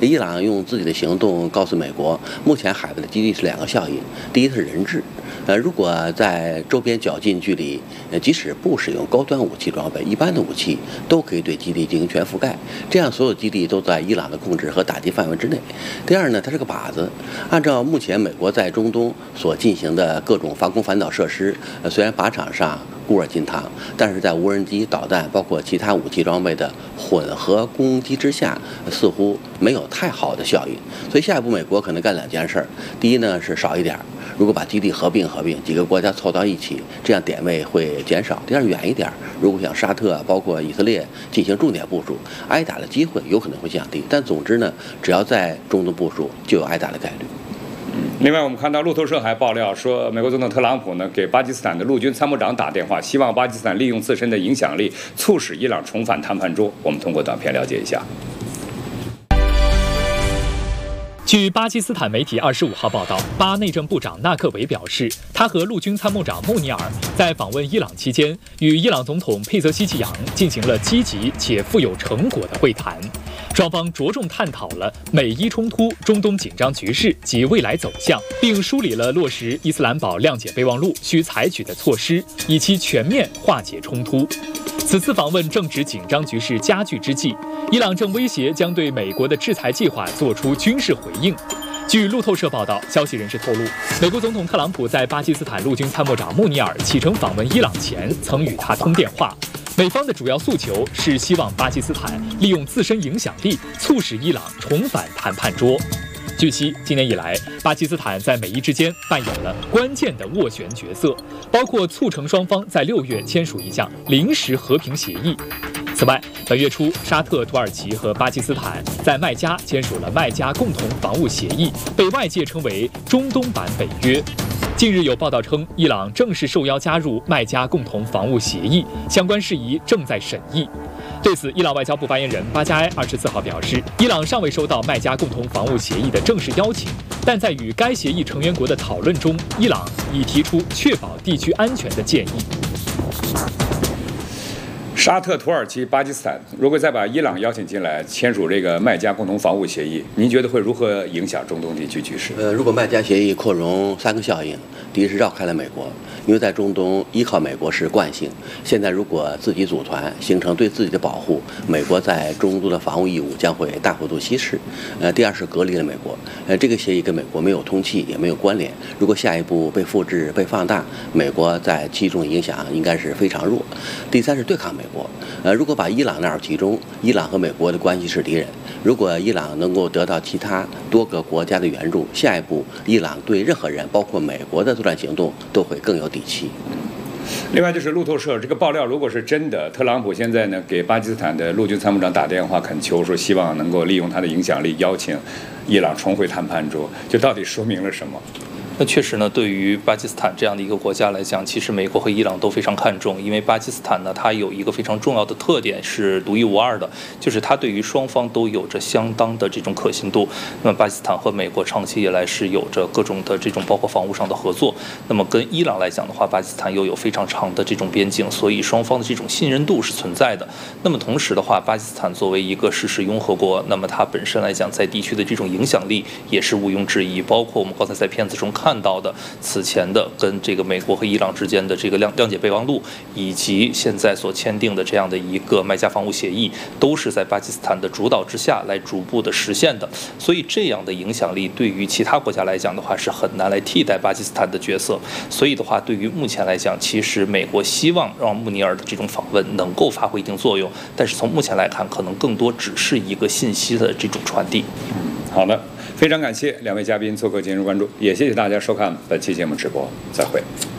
伊朗用自己的行动告诉美国，目前海外的基地是两个效应，第一是人质。如果在周边较近距离，即使不使用高端武器装备，一般的武器都可以对基地进行全覆盖，这样所有基地都在伊朗的控制和打击范围之内。第二呢，它是个靶子。按照目前美国在中东所进行的各种防空反导设施，虽然靶场上固若金汤，但是在无人机、导弹包括其他武器装备的混合攻击之下，似乎没有太好的效应。所以下一步美国可能干两件事：第一呢是少一点，如果把基地合并，几个国家凑到一起，这样点位会减少；第二远一点，如果像沙特包括以色列进行重点部署，挨打的机会有可能会降低。但总之呢，只要在中东部署，就有挨打的概率。 另外，我们看到路透社还爆料说，美国总统特朗普呢给巴基斯坦的陆军参谋长打电话，希望巴基斯坦利用自身的影响力，促使伊朗重返谈判桌。我们通过短片了解一下。 据巴基斯坦媒体25号报道，巴内政部长纳克维表示，他和陆军参谋长穆尼尔在访问伊朗期间，与伊朗总统佩泽希奇扬进行了积极且富有成果的会谈。双方着重探讨了美伊冲突、中东紧张局势及未来走向，并梳理了落实伊斯兰堡谅解备忘录需采取的措施，以期全面化解冲突。此次访问正值紧张局势加剧之际，伊朗正威胁将对美国的制裁计划做出军事回应。据路透社报道，消息人士透露，美国总统特朗普在巴基斯坦陆军参谋长穆尼尔启程访问伊朗前，曾与他通电话。美方的主要诉求是希望巴基斯坦利用自身影响力，促使伊朗重返谈判桌。据悉，今年以来，巴基斯坦在美伊之间扮演了关键的斡旋角色，包括促成双方在6月签署一项临时和平协议。此外，本月初，沙特、土耳其和巴基斯坦在麦加签署了麦加共同防务协议，被外界称为中东版北约。近日有报道称，伊朗正式受邀加入麦加共同防务协议，相关事宜正在审议。对此，伊朗外交部发言人巴加埃24号表示，伊朗尚未收到麦加共同防务协议的正式邀请，但在与该协议成员国的讨论中，伊朗已提出确保地区安全的建议。 沙特、土耳其、巴基斯坦如果再把伊朗邀请进来签署这个麦加共同防务协议，您觉得会如何影响中东地区局势？ 如果麦加协议扩容3个效应，第一是绕开了美国，因为在中东依靠美国是惯性，现在如果自己组团形成对自己的保护，美国在中东的防务义务将会大幅度稀释。第二是隔离了美国，这个协议跟美国没有通气也没有关联，如果下一步被复制被放大，美国在其中影响应该是非常弱。第三是对抗美国，如果把伊朗那儿集中，伊朗和美国的关系是敌人，如果伊朗能够得到其他多个国家的援助，下一步伊朗对任何人包括美国的作战行动都会更有底气。 另外就是路透社这个爆料，如果是真的，特朗普现在呢给巴基斯坦的陆军参谋长打电话恳求，说希望能够利用他的影响力邀请伊朗重回谈判桌，这到底说明了什么？ 那确实呢，对于巴基斯坦这样的一个国家来讲，其实美国和伊朗都非常看重，因为巴基斯坦呢，它有一个非常重要的特点是独一无二的，就是它对于双方都有着相当的这种可信度。那么巴基斯坦和美国长期以来是有着各种的这种包括防务上的合作，那么跟伊朗来讲的话，巴基斯坦又有非常长的这种边境，所以双方的这种信任度是存在的。那么同时的话，巴基斯坦作为一个事实拥核国，那么它本身来讲在地区的这种影响力也是毋庸置疑，包括我们刚才在片子中看到的此前的跟这个美国和伊朗之间的这个谅解备忘录，以及现在所签订的这样的一个麦加防务协议，都是在巴基斯坦的主导之下来逐步的实现的。所以这样的影响力对于其他国家来讲的话是很难来替代巴基斯坦的角色。所以的话，对于目前来讲，其实美国希望让穆尼尔的这种访问能够发挥一定作用，但是从目前来看，可能更多只是一个信息的这种传递。 好的，非常感谢两位嘉宾做客今日关注，也谢谢大家收看本期节目直播，再会。